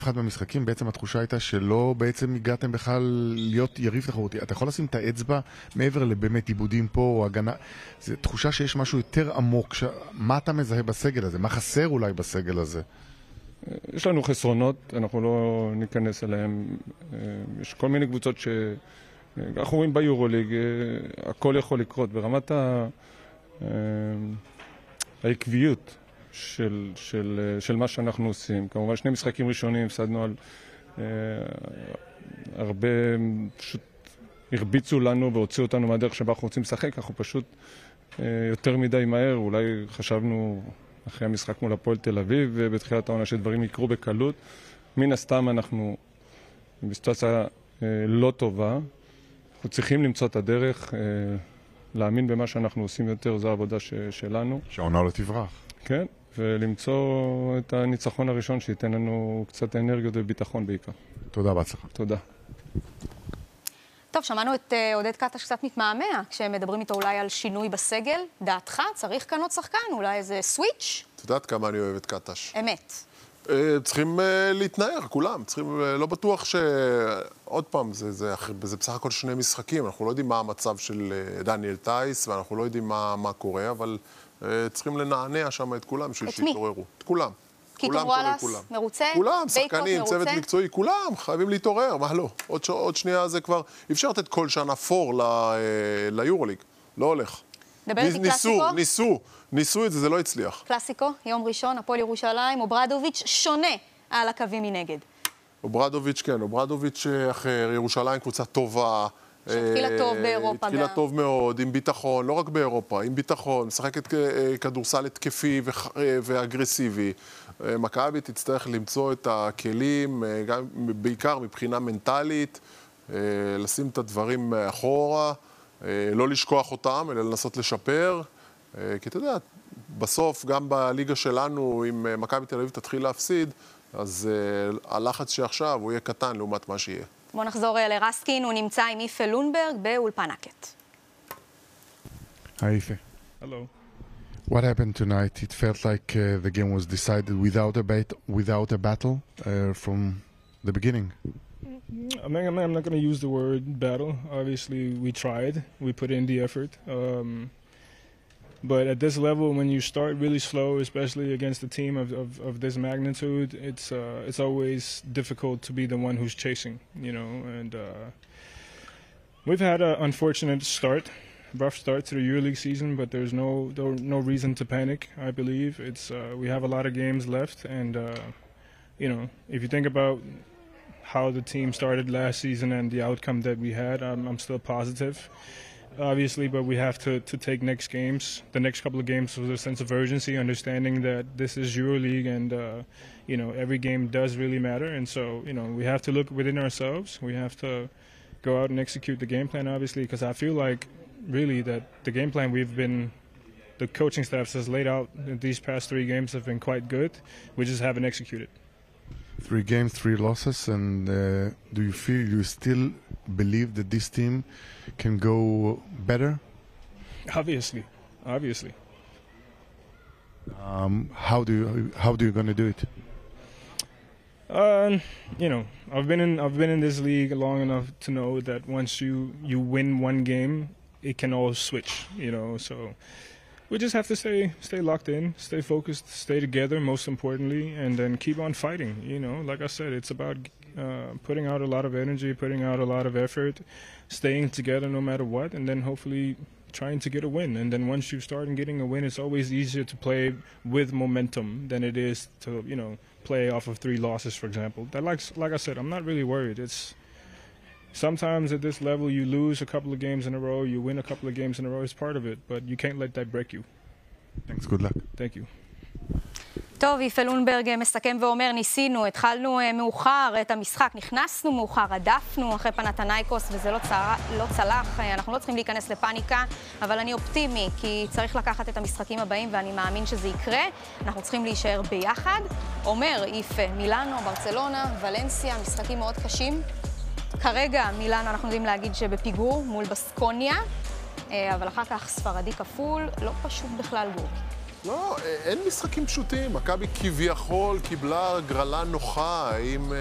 אחד מהמשחקים בעצם התחושה הייתה שלא בעצם הגעתם בכלל להיות יריב תחרותי. אתה יכול לשים את האצבע מעבר לבאמת עיבודים פה או הגנה? זו תחושה שיש משהו יותר עמוק. מה אתה מזהה בסגל הזה? מה חסר אולי בסגל הזה? יש לנו חסרונות, אנחנו לא ניכנס אליהם. יש כל מיני קבוצות אנחנו רואים ביורוליג, הכל יכול לקרות ברמת העקביות של מה שאנחנו עושים. כמובן, שני משחקים ראשונים, הפסדנו על הרבה, פשוט הרביצו לנו והוציאו אותנו מהדרך שבה אנחנו רוצים לשחק, אנחנו פשוט יותר מדי מהר, אולי חשבנו אחרי המשחק מול הפועל תל אביב, ובתחילת העונה שדברים יקרו בקלות. מן הסתם אנחנו בסיטואציה לא טובה, אנחנו צריכים למצוא את הדרך, להאמין במה שאנחנו עושים יותר, זו העבודה שלנו. שהעונה לא תברח. כן, ולמצוא את הניצחון הראשון שייתן לנו קצת אנרגיות וביטחון בעיקר. תודה, בהצלחה. תודה. טוב, שמענו את עודד קטש קצת מתמהמה, כשהם מדברים איתו אולי על שינוי בסגל. דעתך, צריך כאן עוד שחקן, אולי איזה סוויץ'? את יודעת כמה אני אוהב את קטש. אמת. צריכים להתנער, כולם. צריכים, לא בטוח עוד פעם, זה בסך הכל שני משחקים. אנחנו לא יודעים מה המצב של דניאל טייס, ואנחנו לא יודעים מה קורה, אבל צריכים לנענע שם את כולם בשביל שיתעוררו. את כולם. קיטור וואלאס, מרוצה? כולם, שחקנים, צוות מקצועי, כולם חייבים להתעורר, מה לא? עוד שנייה זה כבר, אפשר לתת כל שנה פור ליורוליג, לא הולך. דבר איתי קלאסיקו? ניסו את זה, זה לא הצליח. קלאסיקו, יום ראשון, הפועל ירושלים, אוברדוביץ' שונה על הקווים מנגד. אוברדוביץ', כן, אוברדוביץ' אחר, ירושלים קבוצה טובה. שהתחילה טוב באירופה גם. התחילה טוב מאוד, עם ביטחון, לא רק באירופה, עם ביטחון, משחקת כדורסל התקפי ואגרסיבי. מכבי תצטרך למצוא את הכלים, בעיקר מבחינה מנטלית, לשים את הדברים אחורה, לא לשכוח אותם, אלא לנסות לשפר. כי אתה יודע, בסוף, גם בליגה שלנו, אם מכבי תל אביב תתחיל להפסיד, אז הלחץ שעכשיו הוא יהיה קטן לעומת מה שיהיה. בואו נחזור לרסקין, הוא נמצא עם איפה לונברג באולפן הקט. Hi, Ife. Hello. What happened tonight? It felt like the game was decided without a battle from the beginning. I'm not going to use the word battle. Obviously, we tried. We put in the effort. But at this level, when you start really slow, especially against a team of this magnitude, it's always difficult to be the one who's chasing, you know. And we've had an unfortunate rough start to the EuroLeague season, but there's no reason to panic. I believe we have a lot of games left, and you know, if you think about how the team started last season and the outcome that we had, I'm still positive. Obviously, but we have to take the next couple of games with a sense of urgency, understanding that this is EuroLeague and, you know, every game does really matter. And so, you know, we have to look within ourselves. We have to go out and execute the game plan, obviously, because I feel like really that the game plan the coaching staff has laid out in these past 3 games have been quite good. We just haven't executed. 3 games, 3 losses, and do you still believe that this team can go better? Obviously. How do you gonna do it? You know, I've been in this league long enough to know that once you win one game, it can all switch. You know, so we just have to stay locked in, stay focused, stay together, most importantly, and then keep on fighting. You know, like I said, it's about putting out a lot of energy, putting out a lot of effort, staying together no matter what, and then hopefully trying to get a win. And then once you start getting a win, it's always easier to play with momentum than it is to, you know, play off of 3 losses, for example. That, like I said, I'm not really worried. It's sometimes at this level you lose a couple of games in a row, you win a couple of games in a row. It's part of it, but you can't let that break you. Thanks, good luck. Thank you. טוב, איפה לונברג מסכם ואומר, ניסינו, התחלנו מאוחר את המשחק, נכנסנו מאוחר, עדפנו אחרי פנתנייקוס וזה לא צלח, אנחנו לא צריכים להיכנס לפאניקה, אבל אני אופטימי, כי צריך לקחת את המשחקים הבאים ואני מאמין שזה יקרה, אנחנו צריכים להישאר ביחד. אומר איפה, מילאנו, ברצלונה, ולנסיה, משחקים מאוד קשים. כרגע מילאנו אנחנו יודעים להגיד שבפיגור מול בסקוניה, אבל אחר כך ספרדי כפול, לא פשוט בכלל גור. לא, אין משחקים פשוטים. מכבי כביכול קיבלה גרלה נוחה עם